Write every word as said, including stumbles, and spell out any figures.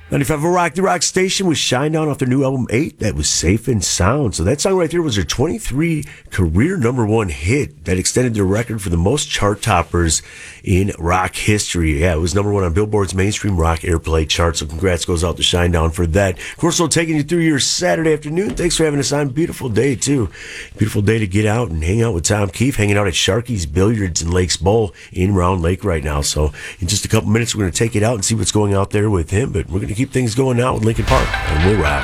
ninety-five Rock the Rock Station with Shinedown off their new album eight. That was Safe and Sound. So that song right there was their twenty-three career number one hit that extended their record for the most chart toppers in rock history. Yeah, it was number one on Billboard's mainstream rock airplay chart. So congrats goes out to Shinedown for that. Of course, we're taking you through your Saturday afternoon. Thanks for having us on. Beautiful day, too. Beautiful day to get out and hang out with Tom Keefe, hanging out at Sharky's Billiards in Lakes Bowl in Round Lake right now. So in just a couple minutes, we're going to take it out and see what's going out there with him. But we're going to keep things going now with Linkin Park, and we'll rock.